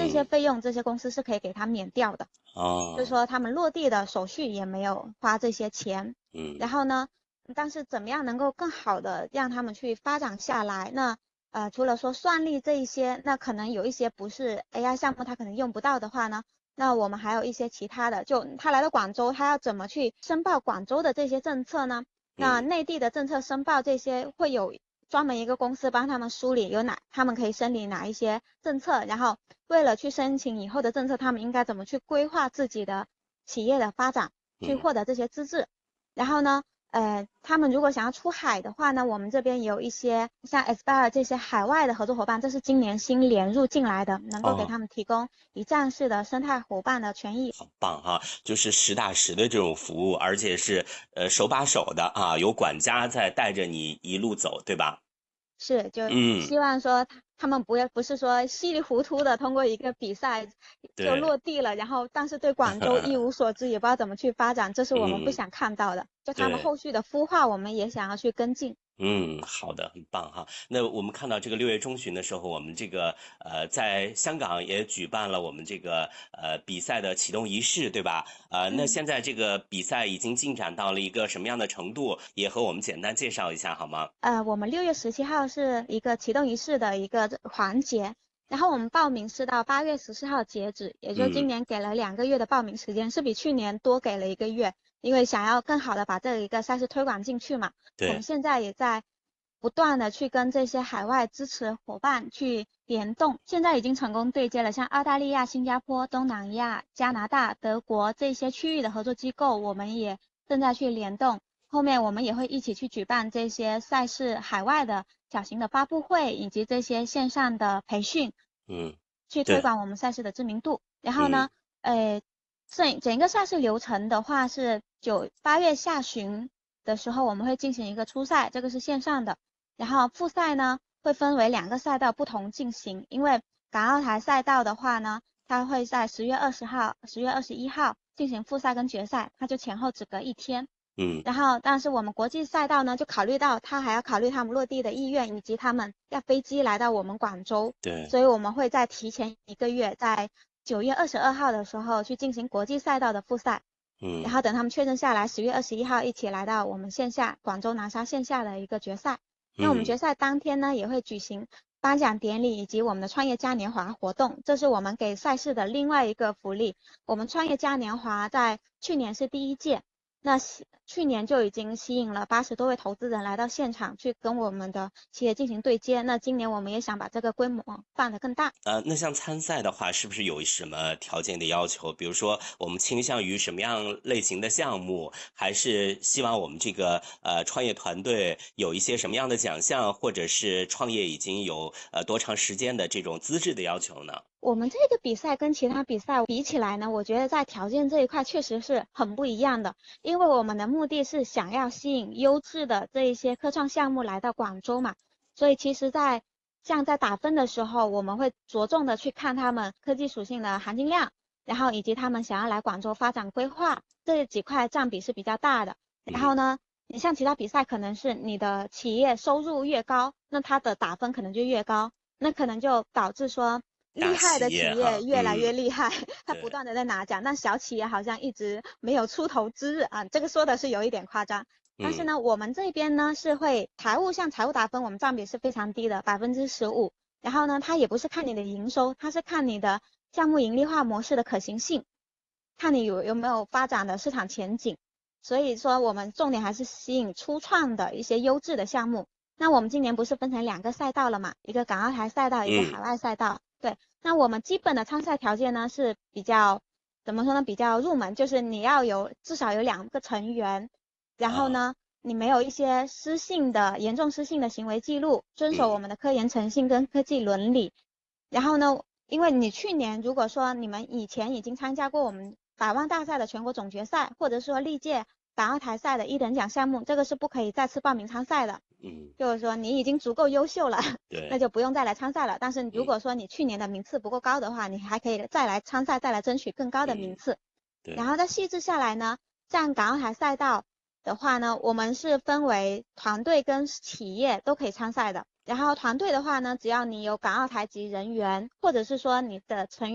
这些费用这些公司是可以给他免掉的。就是说他们落地的手续也没有花这些钱。然后呢，但是怎么样能够更好的让他们去发展下来？那除了说算力这一些，那可能有一些不是 AI 项目，他可能用不到的话呢，那我们还有一些其他的，就他来到广州，他要怎么去申报广州的这些政策呢？那内地的政策申报这些会有专门一个公司帮他们梳理他们可以申领哪一些政策，然后为了去申请以后的政策，他们应该怎么去规划自己的企业的发展，去获得这些资质。然后呢，他们如果想要出海的话呢，我们这边也有一些像 Aspire 这些海外的合作伙伴，这是今年新连入进来的，能够给他们提供一站式的生态伙伴的权益。 好棒哈，就是实打实的这种服务，而且是手把手的啊，有管家在带着你一路走，对吧？ 是，就希望说他们不是说稀里糊涂的通过一个比赛就对， 落地了，然后但是对广州一无所知，也不知道怎么去发展，这是我们不想看到的。就他们对。 后续的孵化，我们也想要去跟进。 好的，很棒哈。那我们看到这个6月中旬的时候，我们这个在香港也举办了我们这个比赛的启动仪式，对吧？那现在这个比赛已经进展到了一个什么样的程度？也和我们简单介绍一下好吗？ 我们6月17号是一个启动仪式的一个环节，然后我们报名是到8月14号截止，也就今年给了2个月的报名时间，是比去年多给了1个月，因为想要更好的把这一个赛事推广进去嘛。我们对， 现在也在不断的去跟这些海外支持伙伴去联动，现在已经成功对接了像澳大利亚、新加坡、东南亚、加拿大、德国这些区域的合作机构，我们也正在去联动。后面我们也会一起去举办这些赛事海外的小型的发布会，以及这些线上的培训，去推对， 广我们赛事的知名度。然后呢，整个赛事流程的话是8月下旬的时候，我们会进行一个初赛，这个是线上的。然后复赛呢会分为2个赛道不同进行，因为港澳台赛道的话呢，它会在10月20号、10月21号进行复赛跟决赛，它就前后只隔1天。然后，但是我们国际赛道呢，就考虑到他还要考虑他们落地的意愿，以及他们要飞机来到我们广州， 对， 所以我们会在提前1个月，在9月22号的时候去进行国际赛道的复赛，然后等他们确认下来，10月21号一起来到我们线下广州南沙线下的一个决赛。那我们决赛当天呢，也会举行颁奖典礼以及我们的创业嘉年华活动，这是我们给赛事的另外一个福利。我们创业嘉年华在去年是第1届。那去年就已经吸引了80多位投资人来到现场去跟我们的企业进行对接。那今年我们也想把这个规模放得更大。 那像参赛的话，是不是有什么条件的要求？比如说，我们倾向于什么样类型的项目，还是希望我们这个创业团队有一些什么样的奖项，或者是创业已经有多长时间的这种资质的要求呢？ 我们这个比赛跟其他比赛比起来呢，我觉得在条件这一块确实是很不一样的，因为我们的目的是想要吸引优质的这一些科创项目来到广州嘛，所以其实像在打分的时候，我们会着重的去看他们科技属性的含金量，然后以及他们想要来广州发展规划，这几块占比是比较大的。然后呢，你像其他比赛可能是你的企业收入越高，那它的打分可能就越高，那可能就导致说厉大企害的企业哈， 业越来越厉害，他不对， 断的在拿奖，但小企业好像一直没有出头之日啊，这个说的是有一点夸张。但是嗯， 呢，我们这边呢是会像财务打分，我们占比是非常低的15%。然后呢，它也不是看你的营收，它是看你的项目盈利化模式的可行性，看你有没有发展的市场前景。所以说，我们重点还是吸引初创的一些优质的项目。那我们今年不是分成2个赛道了嘛？一个港澳台赛道，一个海外赛道。对，那我们基本的参赛条件呢是比较，怎么说呢？比较入门，就是你要至少有2个成员，然后呢，你没有一些严重失信的行为记录，遵守我们的科研诚信跟科技伦理。然后呢，因为你去年如果说你们以前已经参加过我们百万大赛的全国总决赛，或者说历届港澳台赛的1等奖项目，这个是不可以再次报名参赛的。就是说你已经足够优秀了，那对， 就不用再来参赛了。但是如果说你去年的名次不够高的话，你还可以再来参赛，再来争取更高的名次。然对， 后再细致下来呢，像港澳台赛道的话呢，我们是分为团队跟企业都可以参赛的。然后团队的话呢，只要你有港澳台籍人员，或者是说你的成员